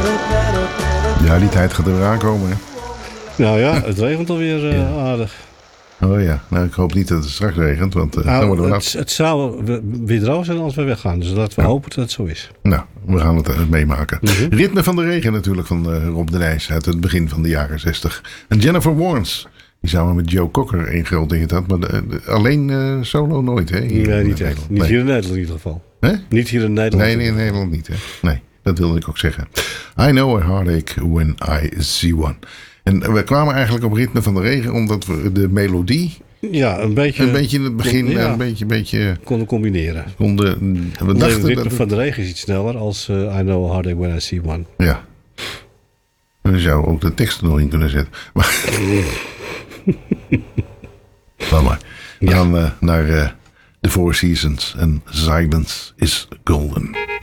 Ja, die tijd gaat er weer aankomen, hè? Nou ja, het regent alweer aardig. Oh ja, nou ik hoop niet dat het straks regent, want dan worden we nat. Het zou weer droog zijn als we weggaan. Dus laten we hopen dat het zo is. Nou, we gaan het meemaken. Ritme van de regen natuurlijk van Rob de Nijs uit het begin van de jaren 60. En Jennifer Warnes, die samen met Joe Cocker een groot hit had. Maar alleen solo nooit, hè? Nee, niet echt. Niet hier in Nederland in ieder geval. Hè? Niet hier in Nederland. Nee, in Nederland niet, hè? Nee, dat wilde ik ook zeggen. I know a heartache when I see one. En we kwamen eigenlijk op Ritme van de Regen omdat we de melodie... Ja, een beetje in het begin een beetje konden combineren. We dachten het ritme dat van de regen is iets sneller als I know a heartache when I see one. Ja. En we zouden ook de tekst er nog in kunnen zetten. Maar... We gaan naar The Four Seasons en Silence is Golden.